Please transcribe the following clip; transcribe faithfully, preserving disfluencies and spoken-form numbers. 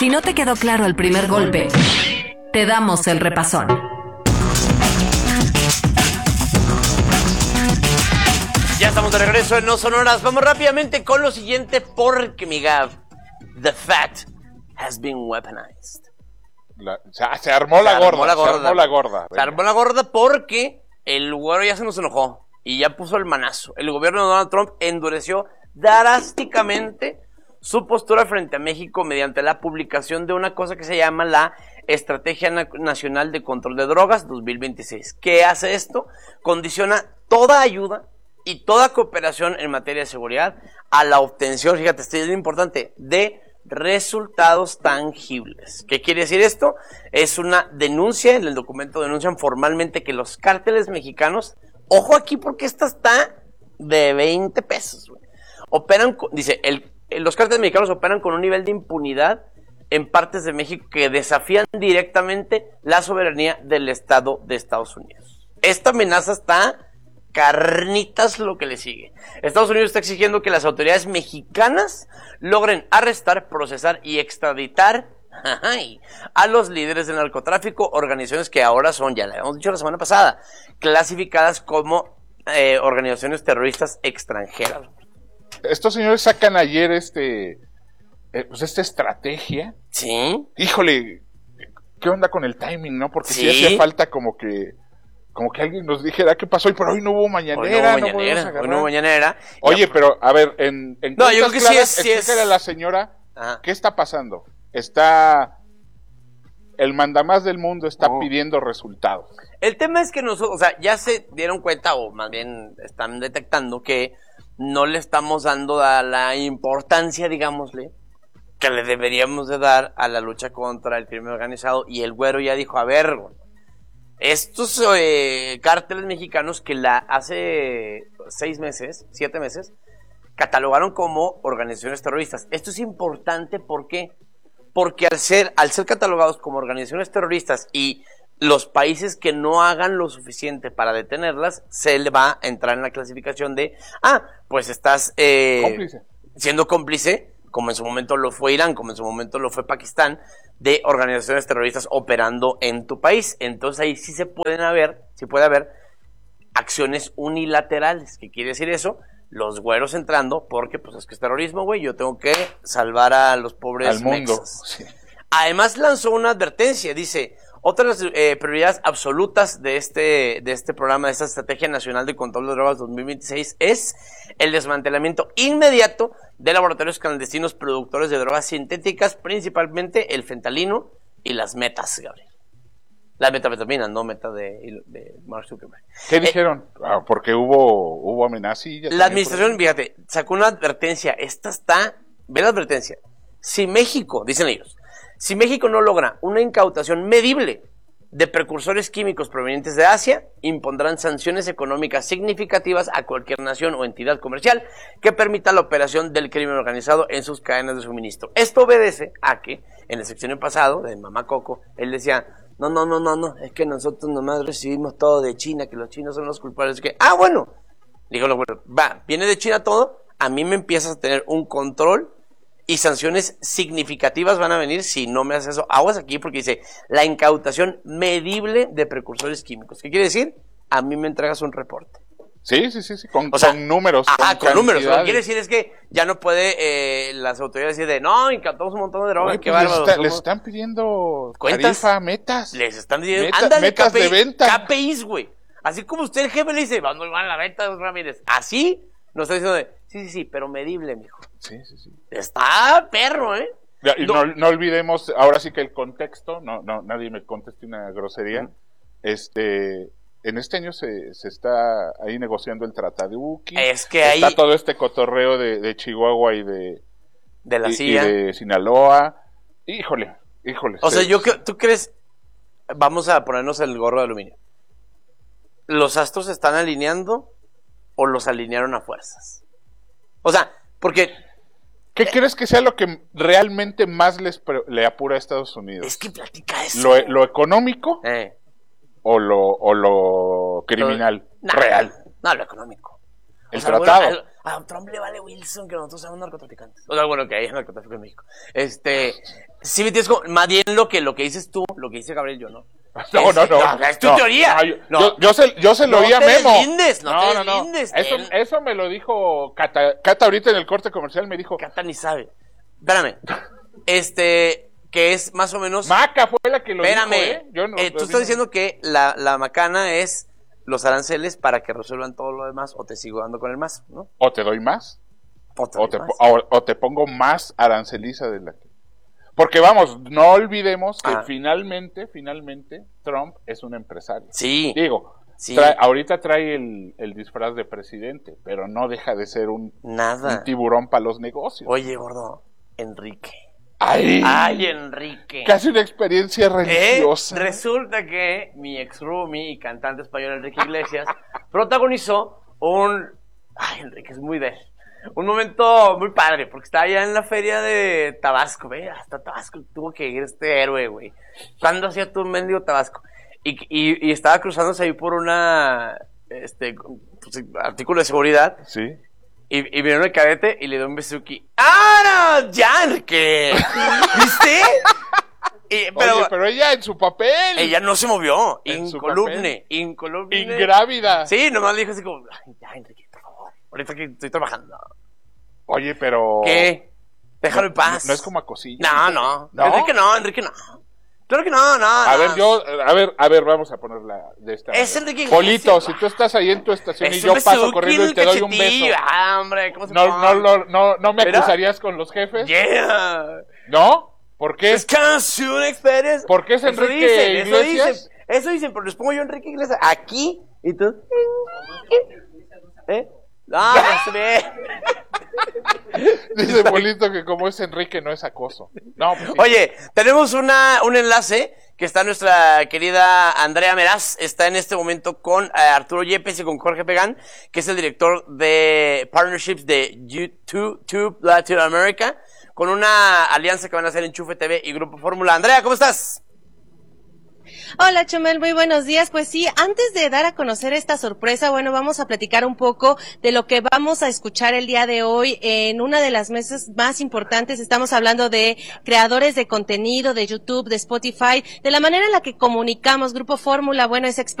Si no te quedó claro el primer golpe, te damos el repasón. Ya estamos de regreso en No Sonoras. Vamos rápidamente con lo siguiente porque, mi Gab, the fat has been weaponized. La, se, se armó la se gorda, armó la gorda. Se armó la gorda. Se armó la gorda porque el güero ya se nos enojó y ya puso el manazo. El gobierno de Donald Trump endureció drásticamente su postura frente a México mediante la publicación de una cosa que se llama la Estrategia Nacional de Control de Drogas dos mil veintiséis. ¿Qué hace esto? Condiciona toda ayuda y toda cooperación en materia de seguridad a la obtención, fíjate, esto es importante, de resultados tangibles. ¿Qué quiere decir esto? Es una denuncia, en el documento denuncian formalmente que los cárteles mexicanos, ojo aquí porque esta está de veinte pesos, güey, operan, dice, el, los cárteles mexicanos operan con un nivel de impunidad en partes de México que desafían directamente la soberanía del Estado de Estados Unidos. Esta amenaza está carnitas lo que le sigue. Estados Unidos está exigiendo que las autoridades mexicanas logren arrestar, procesar y extraditar ay, a los líderes del narcotráfico, organizaciones que ahora son, ya lo habíamos dicho la semana pasada, clasificadas como eh, organizaciones terroristas extranjeras. Estos señores sacan ayer este eh, pues esta estrategia. Sí. Híjole, ¿qué onda con el timing, no? Porque sí, sí hacía falta como que Como que alguien nos dijera qué pasó, pero hoy no hubo mañanera. Hoy no hubo mañanera, no hoy no hubo mañanera. Oye, pero a ver, en, en no, yo creo que claras, sí es, sí explícale es. a la señora, Ajá. ¿qué está pasando? Está, el mandamás del mundo está oh. pidiendo resultados. El tema es que nosotros, o sea, ya se dieron cuenta, o más bien están detectando que no le estamos dando a la importancia, digámosle, que le deberíamos de dar a la lucha contra el crimen organizado, y el güero ya dijo, a ver, estos eh, cárteles mexicanos que la hace seis meses, siete meses, catalogaron como organizaciones terroristas. Esto es importante, ¿por qué? Porque al ser, al ser catalogados como organizaciones terroristas y los países que no hagan lo suficiente para detenerlas, se le va a entrar en la clasificación de, ah, pues estás eh, cómplice. siendo cómplice, como en su momento lo fue Irán, como en su momento lo fue Pakistán, de organizaciones terroristas operando en tu país. Entonces ahí sí se pueden haber, sí puede haber acciones unilaterales. ¿Qué quiere decir eso? Los güeros entrando, porque pues es que es terrorismo, güey, yo tengo que salvar a los pobres al mundo. mexas. Sí. Además lanzó una advertencia, dice, otras eh, prioridades absolutas de este, de este programa, de esta Estrategia Nacional de Control de Drogas dos mil veintiséis, es el desmantelamiento inmediato de laboratorios clandestinos productores de drogas sintéticas, principalmente el fentanilo y las metas, Gabriel. Las metanfetaminas, no meta de, de Mark Zuckerberg. ¿Qué dijeron? Eh, ah, porque hubo, hubo amenazas. La administración, fíjate, sacó una advertencia. Esta está, ve la advertencia. Si México, dicen ellos, si México no logra una incautación medible de precursores químicos provenientes de Asia, impondrán sanciones económicas significativas a cualquier nación o entidad comercial que permita la operación del crimen organizado en sus cadenas de suministro. Esto obedece a que, en el sección pasado de Mamá Coco, él decía, no, no, no, no, no, es que nosotros nomás recibimos todo de China, que los chinos son los culpables. Es que, ah, bueno, dijo, bueno, va, viene de China todo, a mí me empiezas a tener un control y sanciones significativas van a venir si no me haces eso. Aguas aquí porque dice, la incautación medible de precursores químicos. ¿Qué quiere decir? A mí me entregas un reporte. Sí, sí, sí, sí, con, o sea, con números. Ah, con, con números. Lo que quiere cantidades. decir es que ya no puede eh, las autoridades decir de, no, incautamos un montón de droga, Oye, qué pues bárbaro. les, está- somos". les están pidiendo ¿Cuentas? tarifa, metas. Les están diciendo, Meta- ándale, metas K P I, de venta. K P Is, güey. Así como usted, el jefe, le dice, vamos a la venta, Ramírez. Así nos está diciendo de, sí, sí, sí, pero medible, mijo. Sí, sí, sí. Está perro, ¿eh? Ya, y No. no, no olvidemos, ahora sí que el contexto, no, no, nadie me conteste una grosería. Mm. Este, en este año se, se está ahí negociando el Tratado de Uki. Es que ahí, Está todo este cotorreo de, de Chihuahua y de, de la y, C y I A. de Sinaloa. Híjole, híjole. O sea, se- yo creo, ¿tú crees? Vamos a ponernos el gorro de aluminio. ¿Los astros se están alineando o los alinearon a fuerzas? O sea, porque ¿Qué crees que sea lo que realmente más les pre- le apura a Estados Unidos? es que platica eso. ¿Lo, lo económico Eh, o lo, o lo criminal? no, real. No, lo económico. el o sea, tratado. Bueno, a, a Trump le vale Wilson que nosotros seamos narcotraficantes. O sea, bueno, que hay narcotráfico en México. Este, sí me entiendes, como, más bien lo que, lo que dices tú, lo que dice Gabriel, yo no. No, no, no. no es tu no, teoría. No, yo, no. yo, yo se, yo se lo No oí a te Memo. deslindes, no te deslindes. Eso, Él- eso me lo dijo Cata, Cata ahorita en el corte comercial, me dijo, Cata ni sabe. Espérame. Este, que es más o menos. Maca fue la que lo Espérame. dijo, ¿eh? Yo no, Eh, tú lo estás digo. diciendo que la, la macana es los aranceles para que resuelvan todo lo demás, o te sigo dando con el más, ¿no? O te doy más, O te, o doy te, más. po- o, o te pongo más aranceliza de la que... Porque vamos, no olvidemos que Ah. finalmente, finalmente, Trump es un empresario. Sí. Digo, Sí. trae- ahorita trae el, el disfraz de presidente, pero no deja de ser un, Nada. un tiburón para los negocios. Oye, gordo, Enrique. ¡Ay! Ay, Enrique. Casi una experiencia Eh, religiosa. resulta que mi ex roomie y cantante español Enrique Iglesias protagonizó un... Ay, Enrique, es muy de... Un momento muy padre, porque estaba allá en la feria de Tabasco, ve, hasta Tabasco tuvo que ir este héroe, güey. ¿Cuándo hacía tú un mendigo Tabasco? Y, y, y estaba cruzándose ahí por una, este, pues, artículo de seguridad, Sí. y, y vieron el cadete y le dio un besuki. ¡Ah, no! ¡Ya, Enrique! ¿Viste? Y, pero, Oye, pero ella en su papel. ella no se movió, En su incolumne, papel. incolumne. Ingrávida. Sí, nomás le dijo así como, ay, ya, Enrique, por favor, ahorita que estoy trabajando. Oye, pero... ¿Qué? Déjalo en paz. No, no es como acosillo. No, no, ¿No? Enrique no, Enrique no. Claro que no, no. A no. ver, yo, a ver, a ver, vamos a ponerla de esta Es manera. Enrique Polito, Iglesias, si tú estás ahí en tu estación Es y un yo paso besuki corriendo en y te doy un cachetillo. beso, Ah, hombre, ¿cómo se ¿no, pone? no, no, no, no me Mira. acusarías con los jefes? Yeah. ¿No? ¿Por qué? Es casi una experiencia. ¿Por qué es Eso Enrique dicen, Eso Iglesias? dicen, eso dicen, pero les pongo yo Enrique Iglesias aquí y tú. ¿Eh? No, no se ve. Dice Polito que como es Enrique no es acoso. No, pues sí. Oye, tenemos una, un enlace que está nuestra querida Andrea Meraz, está en este momento con eh, Arturo Yepes y con Jorge Pegán, que es el director de Partnerships de YouTube, Tube Latin America, con una alianza que van a hacer Enchufe T V y Grupo Fórmula. Andrea, ¿cómo estás? Hola Chumel, muy buenos días. Pues sí, antes de dar a conocer esta sorpresa, bueno, vamos a platicar un poco de lo que vamos a escuchar el día de hoy en una de las mesas más importantes. Estamos hablando de creadores de contenido, de YouTube, de Spotify, de la manera en la que comunicamos. Grupo Fórmula, bueno, es experto